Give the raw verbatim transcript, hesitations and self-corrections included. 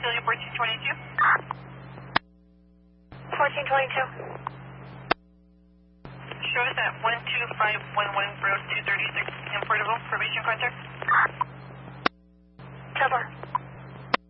Celia fourteen twenty-two. fourteen twenty-two. Show us at one two five one one Road two thirty-six in Portable. Probation contact. Tower.